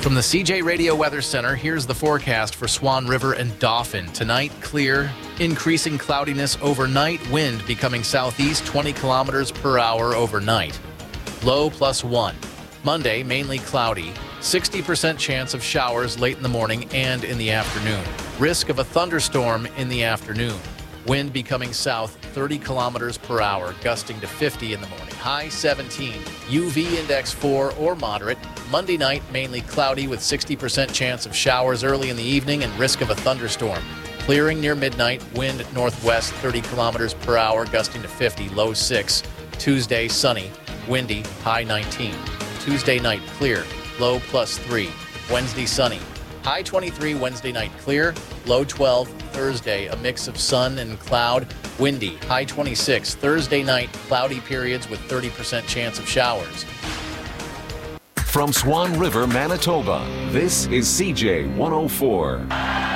From the CJ Radio Weather Center, here's the forecast for Swan River and Dauphin. Tonight, clear, increasing cloudiness overnight, wind becoming southeast 20 kilometers per hour overnight. Low +1. Monday, mainly cloudy, 60% chance of showers late in the morning and in the afternoon. Risk of a thunderstorm in the afternoon. Wind becoming south 30 kilometers per hour, gusting to 50 in the morning. High 17. UV index 4 or moderate. Monday night, mainly cloudy with 60% chance of showers early in the evening and risk of a thunderstorm. Clearing near midnight, wind northwest 30 kilometers per hour, gusting to 50, low 6. Tuesday, sunny, windy, high 19. Tuesday night, clear, low +3. Wednesday, sunny, high 23. Wednesday night, clear, low 12. Thursday, a mix of sun and cloud, windy, high 26. Thursday night, cloudy periods with 30% chance of showers. From Swan River, Manitoba, this is CJ 104.